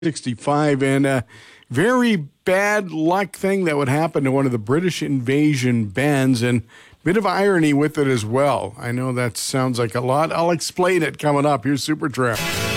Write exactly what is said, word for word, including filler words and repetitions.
sixty-five, and a very bad luck thing that would happen to one of the British invasion bands, and a bit of irony with it as well. I know that sounds like a lot. I'll explain it coming up. Here's Supertramp.